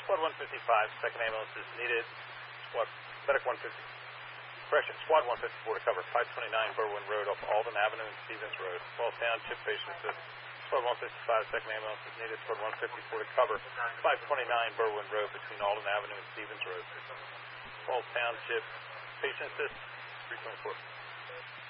Squad 155, second ambulance is needed. Medic 150. Correction, Squad 154 to cover 529 Berwyn Road off Alden Avenue and Stevens Road. Falls Township, patient assist. Squad 155, second ambulance is needed. Squad 154 to cover 529 Berwyn Road between Alden Avenue and Stevens Road. Falls Township, patient assist, 324.